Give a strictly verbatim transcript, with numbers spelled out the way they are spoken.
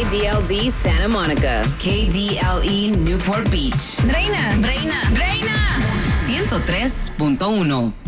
D L D Santa Monica, K D L E Newport Beach. Reina, Reina, Reina. ciento tres punto uno.